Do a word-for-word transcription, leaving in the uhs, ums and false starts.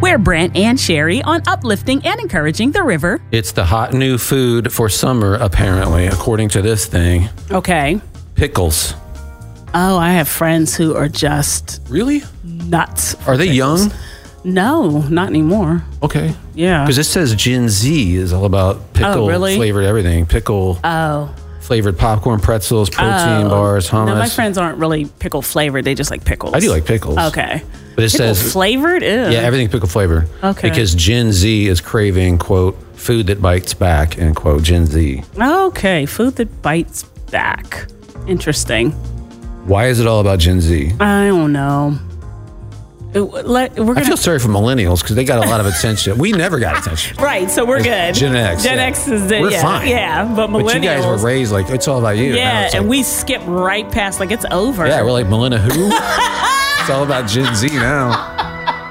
We're Brent and Sherry on uplifting and encouraging the river. It's the hot new food for summer, apparently, according to this thing. Okay. Pickles. Oh, I have friends who are just Really? nuts. for Are they pickles. young? No, not anymore. Okay. Yeah. Because it says Gen Z is all about pickle Oh, really? flavored everything. Pickle Oh. flavored popcorn, pretzels, protein Oh. bars, hummus. No, my friends aren't really pickle flavored. They just like pickles. I do like pickles. Okay. But it Pickle says flavored? Ew. Yeah, everything pickle flavored. Okay. Because Gen Z is craving, quote, food that bites back, end quote, Gen Z. Okay. Food that bites back. Interesting. Why is it all about Gen Z? I don't know. It- let- we're I gonna feel sorry for millennials because they got a lot of attention. We never got attention. right, so we're good. Gen X. Gen yeah. X is the We're yeah, fine. yeah, but millennials. But you guys were raised like, it's all about you. Now yeah, it's and like, we skip right past like it's over. Yeah, we're like, Millennia who? It's all about Gen Z now.